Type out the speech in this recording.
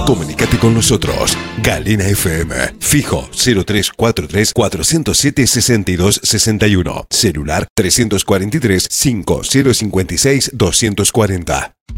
Comunícate con nosotros. Galena FM. Fijo 0343 407 6261. Celular 343 5056 240.